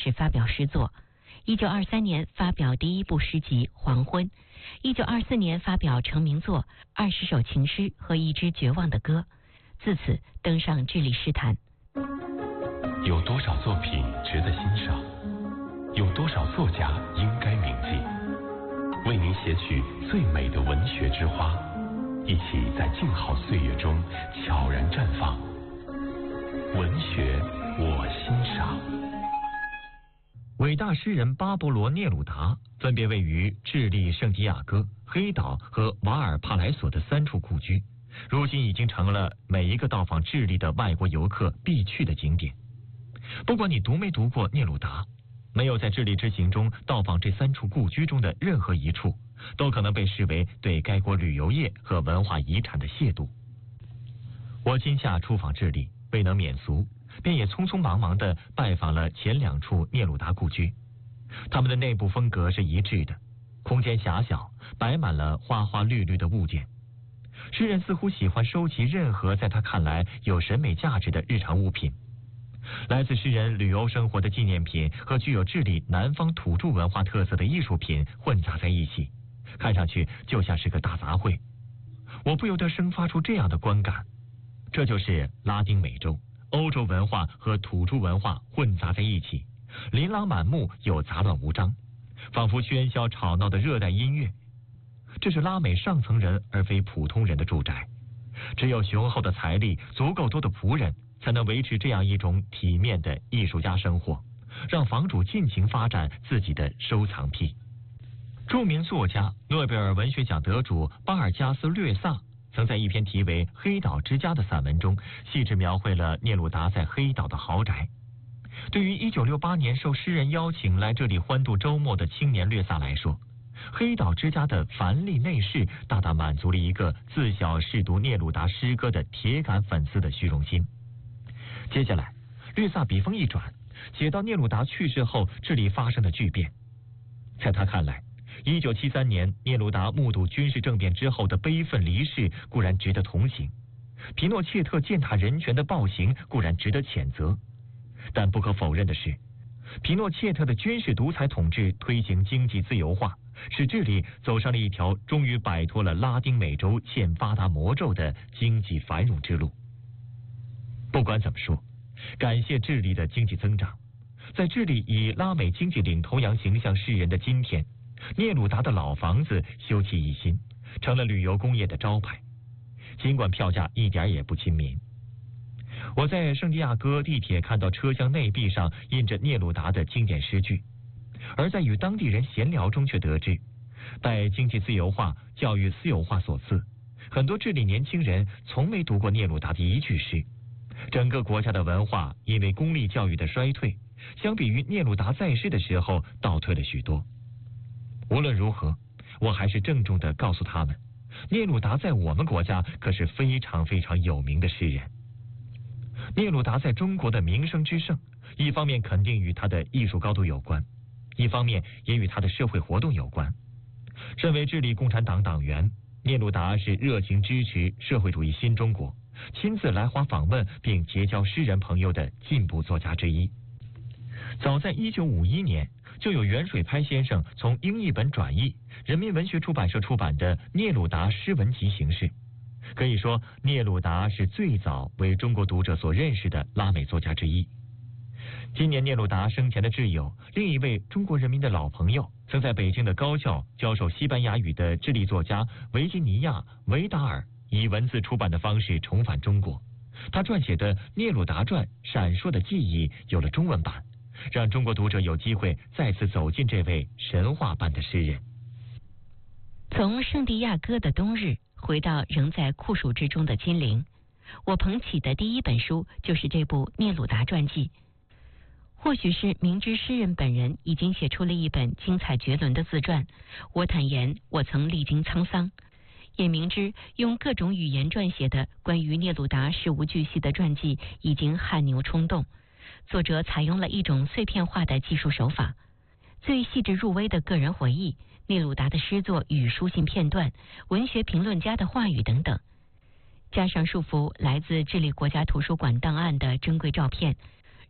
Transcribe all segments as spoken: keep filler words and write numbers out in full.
始发表诗作。一九二三年发表第一部诗集《黄昏》，一九二四年发表成名作《二十首情诗和一支绝望的歌》，自此登上智利诗坛。 有多少作品值得欣赏？有多少作家应该铭记？为您写取最美的文学之花，一起在静好岁月中悄然绽放。文学我欣赏。 伟大诗人巴勃罗·聂鲁达分别位于智利圣地亚哥、黑岛和瓦尔帕莱索的三处故居，如今已经成了每一个到访智利的外国游客必去的景点。不管你读没读过聂鲁达，没有在智利之行中到访这三处故居中的任何一处，都可能被视为对该国旅游业和文化遗产的亵渎。我今夏出访智利，未能免俗，便也匆匆忙忙地拜访了前两处聂鲁达故居。他们的内部风格是一致的，空间狭小，摆满了花花绿绿的物件。诗人似乎喜欢收集任何在他看来有审美价值的日常物品。来自诗人旅游生活的纪念品和具有智利南方土著文化特色的艺术品混杂在一起，看上去就像是个大杂烩。我不由得生发出这样的观感，这就是拉丁美洲，欧洲文化和土著文化混杂在一起，琳琅满目又杂乱无章，仿佛喧嚣吵闹的热带音乐。这是拉美上层人而非普通人的住宅，只有雄厚的财力，足够多的仆人，才能维持这样一种体面的艺术家生活，让房主尽情发展自己的收藏癖。著名作家、诺贝尔文学奖得主巴尔加斯略萨曾在一篇题为《黑岛之家》的散文中，细致描绘了聂鲁达在黑岛的豪宅。对于一九六八年受诗人邀请来这里欢度周末的青年略萨来说，黑岛之家的繁丽内饰大大满足了一个自小嗜读聂鲁达诗歌的铁杆粉丝的虚荣心。接下来，略萨笔锋一转，写到聂鲁达去世后这里发生的巨变。在他看来，一九七三年聂鲁达目睹军事政变之后的悲愤离世固然值得同情，皮诺切特践踏人权的暴行固然值得谴责，但不可否认的是，皮诺切特的军事独裁统治推行经济自由化，使智利走上了一条终于摆脱了拉丁美洲欠发达魔咒的经济繁荣之路。不管怎么说，感谢智利的经济增长，在智利以拉美经济领头羊形象示人的今天，聂鲁达的老房子修葺一新，成了旅游工业的招牌，尽管票价一点也不亲民。我在圣地亚哥地铁看到车厢内壁上印着聂鲁达的经典诗句，而在与当地人闲聊中却得知，拜经济自由化、教育私有化所赐，很多智利年轻人从没读过聂鲁达的一句诗。整个国家的文化因为公立教育的衰退，相比于聂鲁达在世的时候倒退了许多。无论如何，我还是郑重地告诉他们，聂鲁达在我们国家可是非常非常有名的诗人。聂鲁达在中国的名声之盛，一方面肯定与他的艺术高度有关，一方面也与他的社会活动有关。身为智利共产党党员，聂鲁达是热情支持社会主义新中国，亲自来华访问并结交诗人朋友的进步作家之一。早在一九五一年，就有袁水拍先生从英译本转译，人民文学出版社出版的《聂鲁达诗文集》形式。可以说，聂鲁达是最早为中国读者所认识的拉美作家之一。今年聂鲁达生前的挚友，另一位中国人民的老朋友，曾在北京的高校教授西班牙语的智利作家维吉尼亚·维达尔，以文字出版的方式重返中国。他撰写的《聂鲁达传：闪烁的记忆》有了中文版，让中国读者有机会再次走进这位神话般的诗人。 从圣地亚哥的冬日回到仍在酷暑之中的金陵，我捧起的第一本书就是这部聂鲁达传记。或许是明知诗人本人已经写出了一本精彩绝伦的自传，我坦言我曾历经沧桑，也明知用各种语言撰写的关于聂鲁达事无巨细的传记已经汗牛充栋。作者采用了一种碎片化的技术手法，最细致入微的个人回忆，聂鲁达的诗作与书信片段，文学评论家的话语等等，加上数幅来自智利国家图书馆档案的珍贵照片，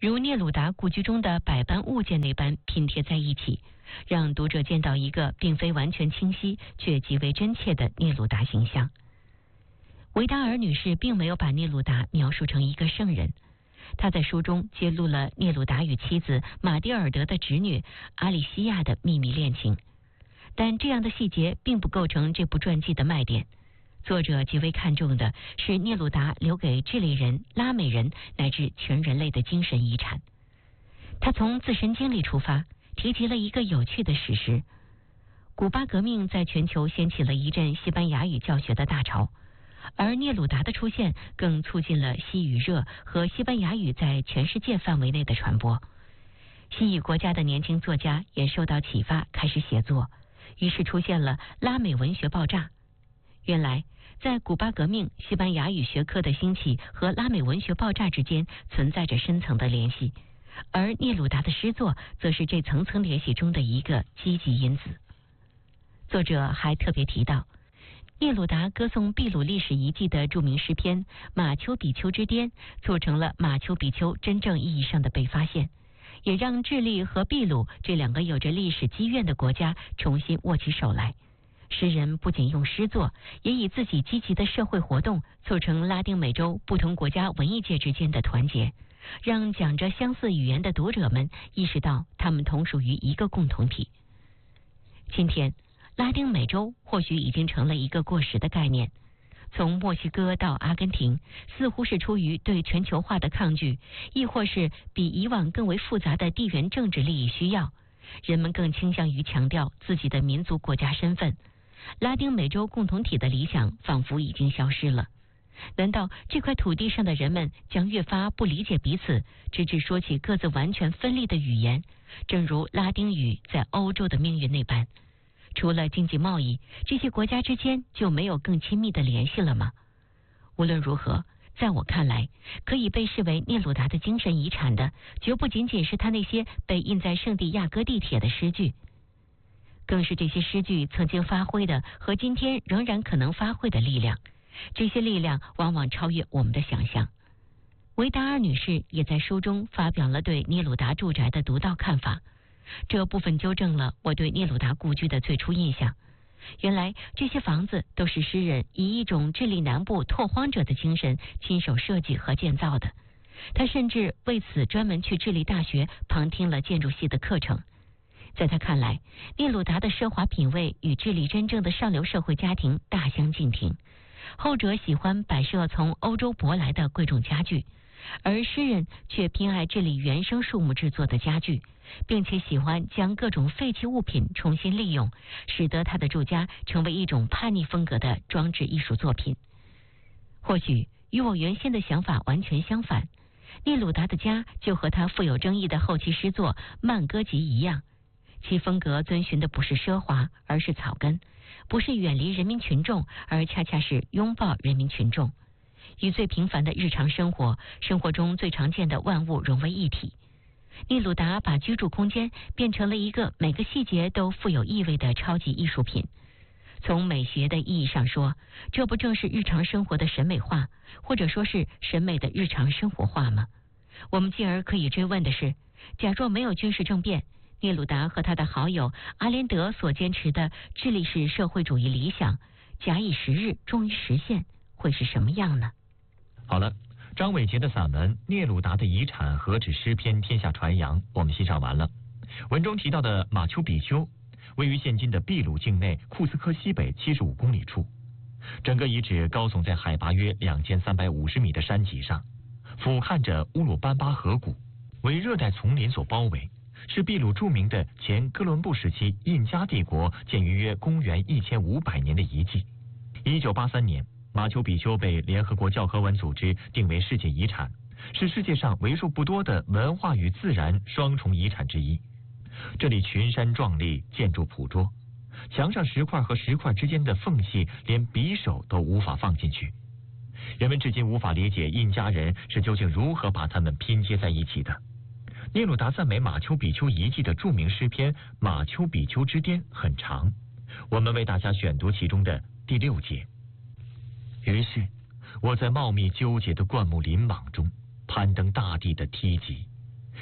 如聂鲁达故居中的百般物件那般拼贴在一起，让读者见到一个并非完全清晰却极为真切的聂鲁达形象。维达尔女士并没有把聂鲁达描述成一个圣人，她在书中揭露了聂鲁达与妻子马蒂尔德的侄女阿里西亚的秘密恋情，但这样的细节并不构成这部传记的卖点。作者极为看重的是聂鲁达留给智利人、拉美人乃至全人类的精神遗产。他从自身经历出发，提及了一个有趣的史实：古巴革命在全球掀起了一阵西班牙语教学的大潮，而聂鲁达的出现更促进了西语热和西班牙语在全世界范围内的传播。西语国家的年轻作家也受到启发，开始写作，于是出现了拉美文学爆炸。原来在古巴革命、西班牙语学科的兴起和拉美文学爆炸之间存在着深层的联系，而聂鲁达的诗作则是这层层联系中的一个积极因子。作者还特别提到，聂鲁达歌颂秘鲁历史遗迹的著名诗篇《马丘比丘之巅》促成了马丘比丘真正意义上的被发现，也让智利和秘鲁这两个有着历史积怨的国家重新握起手来。诗人不仅用诗作，也以自己积极的社会活动促成拉丁美洲不同国家文艺界之间的团结，让讲着相似语言的读者们意识到他们同属于一个共同体。今天，拉丁美洲或许已经成了一个过时的概念。从墨西哥到阿根廷，似乎是出于对全球化的抗拒，亦或是比以往更为复杂的地缘政治利益需要，人们更倾向于强调自己的民族国家身份。拉丁美洲共同体的理想仿佛已经消失了。难道这块土地上的人们将越发不理解彼此，直至说起各自完全分立的语言，正如拉丁语在欧洲的命运那般？除了经济贸易，这些国家之间就没有更亲密的联系了吗？无论如何，在我看来，可以被视为聂鲁达的精神遗产的，绝不仅仅是他那些被印在圣地亚哥地铁的诗句，更是这些诗句曾经发挥的和今天仍然可能发挥的力量。这些力量往往超越我们的想象。维达尔女士也在书中发表了对聂鲁达住宅的独到看法，这部分纠正了我对聂鲁达故居的最初印象。原来这些房子都是诗人以一种智利南部拓荒者的精神亲手设计和建造的。他甚至为此专门去智利大学旁听了建筑系的课程。在他看来，聂鲁达的奢华品味与智利真正的上流社会家庭大相径庭。后者喜欢摆设从欧洲舶来的贵重家具，而诗人却偏爱智利原生树木制作的家具，并且喜欢将各种废弃物品重新利用，使得他的住家成为一种叛逆风格的装置艺术作品。或许与我原先的想法完全相反，聂鲁达的家就和他富有争议的后期诗作《曼歌集》一样，其风格遵循的不是奢华，而是草根，不是远离人民群众，而恰恰是拥抱人民群众，与最平凡的日常生活、生活中最常见的万物融为一体。聂鲁达把居住空间变成了一个每个细节都富有意味的超级艺术品。从美学的意义上说，这不正是日常生活的审美化，或者说是审美的日常生活化吗？我们进而可以追问的是，假若没有军事政变，聂鲁达和他的好友阿连德所坚持的智利式社会主义理想，假以时日终于实现，会是什么样呢？ 好了，张伟杰的散文《聂鲁达的遗产何止诗篇天下传扬》我们欣赏完了。文中提到的马丘比丘位于现今的秘鲁境内库斯科西北七十五公里处，整个遗址高耸在海拔约两千三百五十米的山脊上，俯瞰着乌鲁班巴河谷，为热带丛林所包围，是秘鲁著名的前哥伦布时期印加帝国建于约公元一千五百年的遗迹。一九八三年，马丘比丘被联合国教科文组织定为世界遗产，是世界上为数不多的文化与自然双重遗产之一。这里群山壮丽，建筑朴拙，墙上石块和石块之间的缝隙连匕首都无法放进去。人们至今无法理解印加人是究竟如何把它们拼接在一起的。聂鲁达赞美马丘比丘遗迹的著名诗篇《马丘比丘之巅》很长，我们为大家选读其中的第六节。于是，我在茂密纠结的灌木林网中攀登大地的梯级，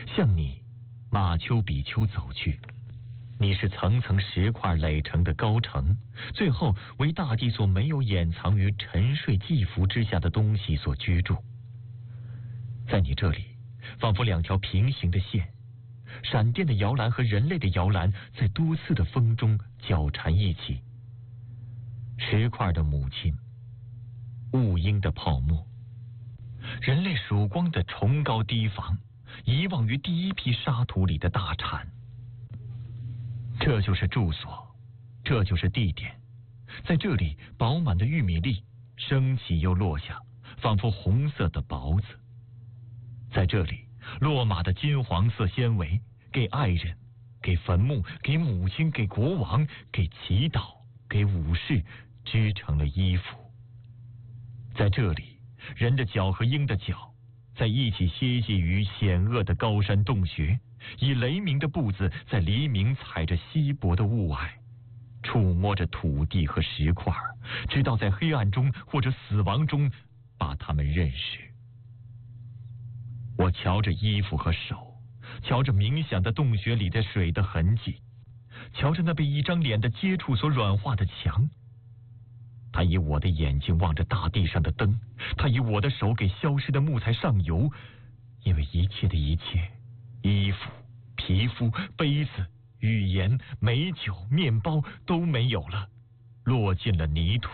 向你马丘比丘走去。你是层层石块垒成的高城，最后为大地所没有掩藏于沉睡祭服之下的东西所居住。在你这里，仿佛两条平行的线，闪电的摇篮和人类的摇篮在多次的风中交缠一起。石块的母亲，雾鹰的泡沫，人类曙光的崇高堤防，遗忘于第一批沙土里的大产。这就是住所，这就是地点。在这里，饱满的玉米粒升起又落下，仿佛红色的雹子。在这里，落马的金黄色纤维给爱人、给坟墓、给母亲、给国王、给祈祷、给武士织成了衣服。在这里，人的脚和鹰的脚在一起歇息于险恶的高山洞穴，以雷鸣的步子在黎明踩着稀薄的雾霭，触摸着土地和石块，直到在黑暗中或者死亡中把它们认识。我瞧着衣服和手，瞧着冥想的洞穴里的水的痕迹，瞧着那被一张脸的接触所软化的墙。他以我的眼睛望着大地上的灯，他以我的手给消失的木材上油，因为一切的一切，衣服、皮肤、杯子、语言、美酒、面包都没有了，落进了泥土。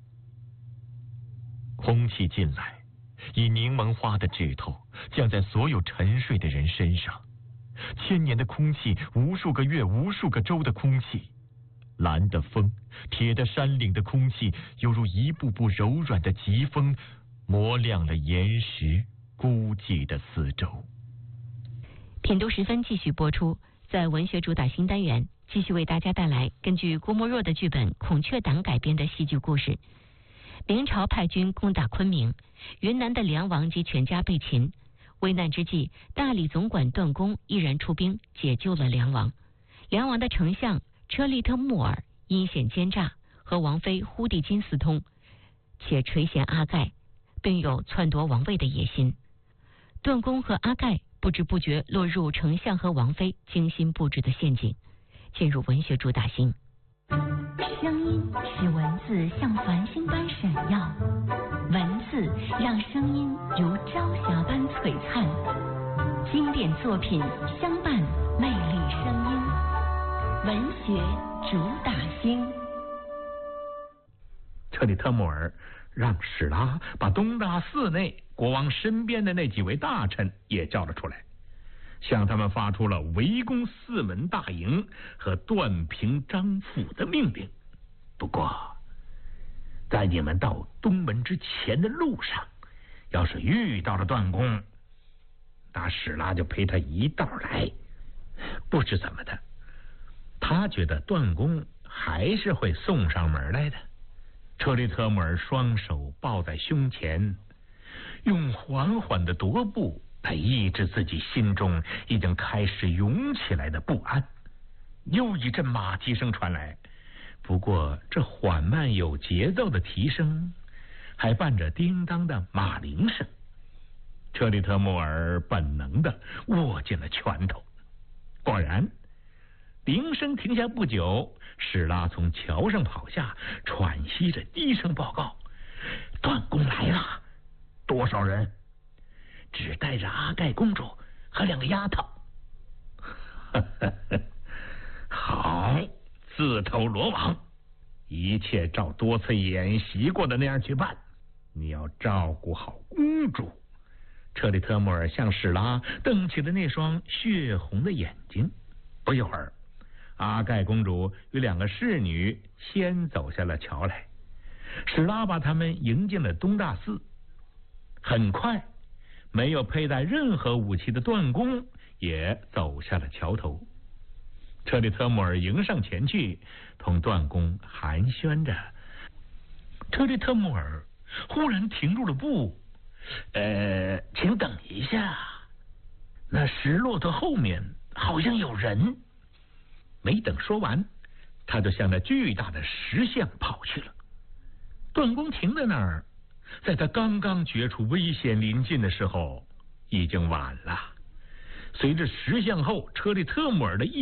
空气进来，以柠檬花的指头降在所有沉睡的人身上。千年的空气，无数个月、无数个周的空气，蓝的风，铁的山岭的空气，犹如一步步柔软的疾风，磨亮了岩石孤寂的四周。 品读十分继续播出，在文学主打新单元，继续为大家带来根据郭沫若的剧本《孔雀党》改编的戏剧故事。明朝派军攻打昆明，云南的梁王及全家被擒。危难之际，大理总管段公毅然出兵解救了梁王。梁王的丞相车利特木尔阴险奸诈，和王妃忽地金私通，且垂涎阿盖，并有篡夺王位的野心。段公和阿盖不知不觉落入丞相和王妃精心布置的陷阱。进入文学主打星。 声音使文字像繁星般闪耀，文字让声音如朝霞般璀璨。经典作品相伴，魅力声音。文学主打星。 车里特木尔让史拉把东大寺内国王身边的那几位大臣也叫了出来，向他们发出了围攻四门大营和断平张府的命令。不过，在你们到东门之前的路上，要是遇到了段公，那史拉就陪他一道来。不知怎么的，他觉得段公还是会送上门来的。车利特木尔双手抱在胸前，用缓缓的踱步来抑制自己心中已经开始涌起来的不安。又一阵马蹄声传来，不过这缓慢有节奏的蹄声还伴着叮当的马铃声。车利特木尔本能的握紧了拳头。果然，铃声停下不久，史拉从桥上跑下，喘息着低声报告：段公来了。多少人？只带着阿盖公主和两个丫头。好，自投罗网，一切照多次演习过的那样去办。你要照顾好公主。车利特木尔向史拉瞪起了那双血红的眼睛。不一会儿，阿盖公主与两个侍女先走下了桥来，史拉把他们迎进了东大寺。很快，没有佩戴任何武器的段公也走下了桥头。车利特木尔迎上前去，同段公寒暄着。车利特木尔忽然停住了步。呃，请等一下，那石骆驼后面好像有人。没等说完，他就向那巨大的石像跑去了。段公停在那儿，在他刚刚觉出危险临近的时候，已经晚了。 随着石像后车里特木尔的